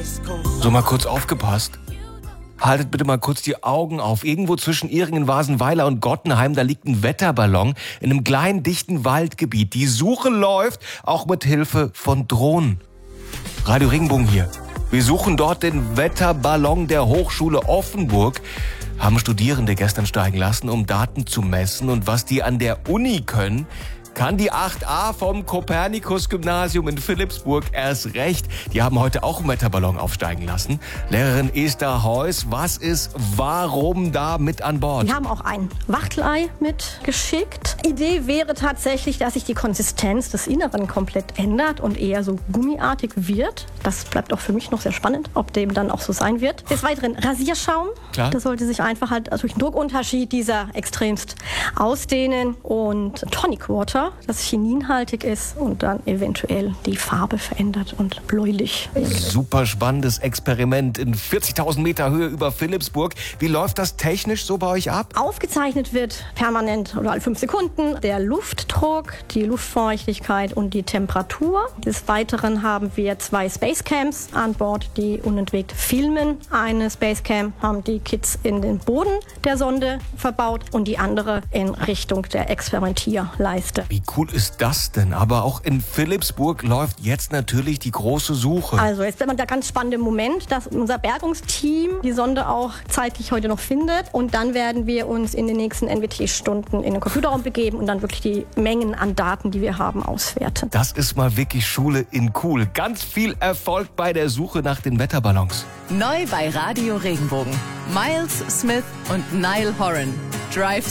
So, mal kurz aufgepasst. Haltet bitte mal kurz die Augen auf. Irgendwo zwischen Ihringen, Wasenweiler und Gottenheim, da liegt ein Wetterballon in einem kleinen, dichten Waldgebiet. Die Suche läuft, auch mit Hilfe von Drohnen. Radio Regenbogen hier. Wir suchen dort den Wetterballon der Hochschule Offenburg. Haben Studierende gestern steigen lassen, um Daten zu messen. Und was die an der Uni können, kann die 8a vom Kopernikus-Gymnasium in Philippsburg erst recht. Die haben heute auch einen Wetterballon aufsteigen lassen. Lehrerin Esther Heuss, was ist, warum da mit an Bord? Wir haben auch ein Wachtelei mitgeschickt. Idee wäre tatsächlich, dass sich die Konsistenz des Inneren komplett ändert und eher so gummiartig wird. Das bleibt auch für mich noch sehr spannend, ob dem dann auch so sein wird. Des Weiteren Rasierschaum. Klar. Das sollte sich einfach halt durch den Druckunterschied dieser extremst ausdehnen. Und Tonic Water, das chininhaltig ist und dann eventuell die Farbe verändert und bläulich. Super spannendes Experiment in 40.000 Meter Höhe über Philippsburg. Wie läuft das technisch so bei euch ab? Aufgezeichnet wird permanent oder alle 5 Sekunden der Luftdruck, die Luftfeuchtigkeit und die Temperatur. Des Weiteren haben wir 2 Spacecams an Bord, die unentwegt filmen. Eine Spacecam haben die Kids in den Boden der Sonde verbaut und die andere in Richtung der Experimentierleiste. Wie cool ist das denn? Aber auch in Philippsburg läuft jetzt natürlich die große Suche. Also jetzt ist immer der ganz spannende Moment, dass unser Bergungsteam die Sonde auch zeitlich heute noch findet. Und dann werden wir uns in den nächsten NWT-Stunden in den Computerraum begeben und dann wirklich die Mengen an Daten, die wir haben, auswerten. Das ist mal wirklich Schule in cool. Ganz viel Erfolg bei der Suche nach den Wetterballons. Neu bei Radio Regenbogen. Miles Smith und Niall Horan. Drive